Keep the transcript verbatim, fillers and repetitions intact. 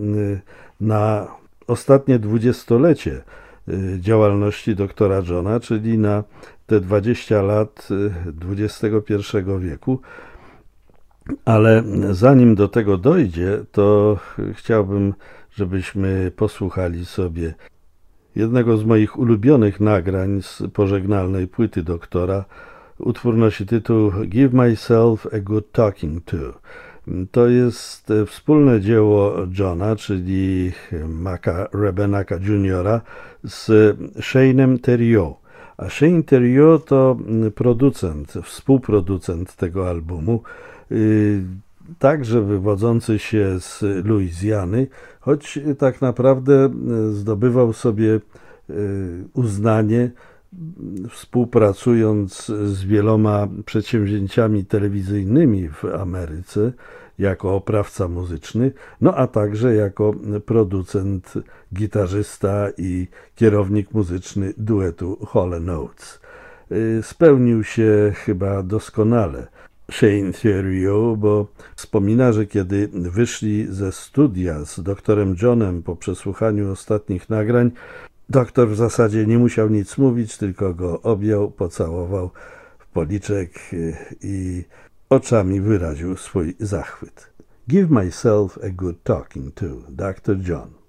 na ostatnie dwudziestolecie działalności doktora Johna, czyli na te dwadzieścia lat dwudziestego pierwszego wieku. Ale zanim do tego dojdzie, to chciałbym, żebyśmy posłuchali sobie jednego z moich ulubionych nagrań z pożegnalnej płyty doktora. Utwór nosi tytuł Give Myself a Good Talking To. To jest wspólne dzieło Johna, czyli Maca Rebenacca juniora z Shane'em Theriot. A Shane Theriot to producent, współproducent tego albumu, także wywodzący się z Luizjany, choć tak naprawdę zdobywał sobie uznanie, współpracując z wieloma przedsięwzięciami telewizyjnymi w Ameryce jako oprawca muzyczny, no a także jako producent, gitarzysta i kierownik muzyczny duetu Hall and Oates. Spełnił się chyba doskonale Shane Theriot, bo wspomina, że kiedy wyszli ze studia z doktorem Johnem po przesłuchaniu ostatnich nagrań, doktor w zasadzie nie musiał nic mówić, tylko go objął, pocałował w policzek i oczami wyraził swój zachwyt. Give myself a good talking to, doktor John.